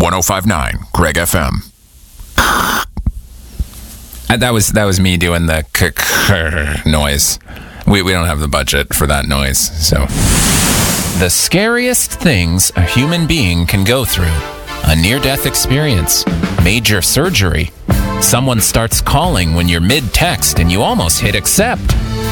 1059 Greg FM. That was me doing the noise. We don't have the budget for that noise, so. The scariest things a human being can go through. A near-death experience. Major surgery. Someone starts calling when you're mid-text and you almost hit accept.